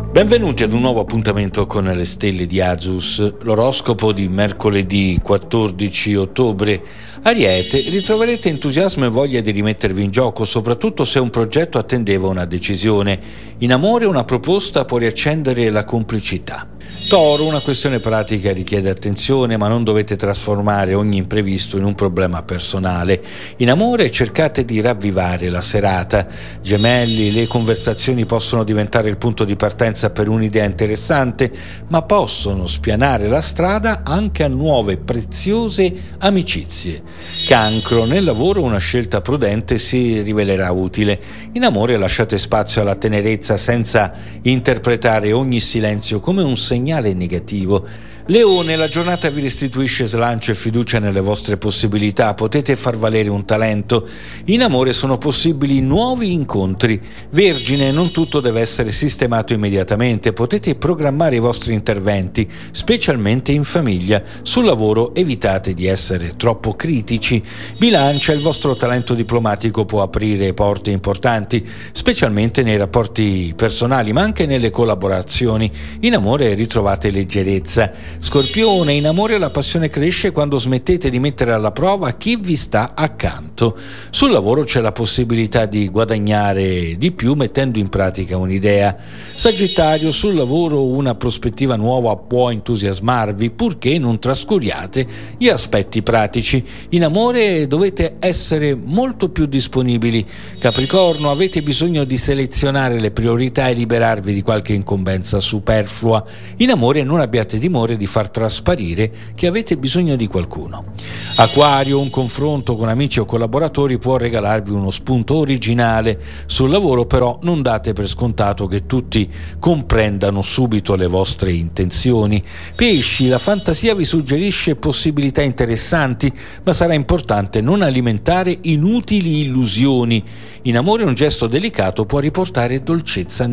Benvenuti ad un nuovo appuntamento con le stelle di Azus, l'oroscopo di mercoledì 14 ottobre. Ariete, ritroverete entusiasmo e voglia di rimettervi in gioco, soprattutto se un progetto attendeva una decisione. In amore una proposta può riaccendere la complicità. Toro, una questione pratica richiede attenzione, ma non dovete trasformare ogni imprevisto in un problema personale. In amore cercate di ravvivare la serata. Gemelli, le conversazioni possono diventare il punto di partenza per un'idea interessante, ma possono spianare la strada anche a nuove preziose amicizie. Cancro, nel lavoro una scelta prudente si rivelerà utile. In amore lasciate spazio alla tenerezza senza interpretare ogni silenzio come un segnale negativo. Leone, la giornata vi restituisce slancio e fiducia nelle vostre possibilità, potete far valere un talento. In amore sono possibili nuovi incontri. Vergine, non tutto deve essere sistemato immediatamente, potete programmare i vostri interventi, specialmente in famiglia. Sul lavoro evitate di essere troppo critici. Bilancia, il vostro talento diplomatico può aprire porte importanti, specialmente nei rapporti personali, ma anche nelle collaborazioni. In amore ritrovate leggerezza. Scorpione, in amore la passione cresce quando smettete di mettere alla prova chi vi sta accanto. Sul lavoro c'è la possibilità di guadagnare di più mettendo in pratica un'idea. Sagittario, sul lavoro una prospettiva nuova può entusiasmarvi, purché non trascuriate gli aspetti pratici. In amore dovete essere molto più disponibili. Capricorno, avete bisogno di selezionare le priorità e liberarvi di qualche incombenza superflua. In amore non abbiate timore di far trasparire che avete bisogno di qualcuno. Acquario, un confronto con amici o collaboratori può regalarvi uno spunto originale. Sul lavoro però non date per scontato che tutti comprendano subito le vostre intenzioni. Pesci, la fantasia vi suggerisce possibilità interessanti, ma sarà importante non alimentare inutili illusioni. In amore un gesto delicato può riportare dolcezza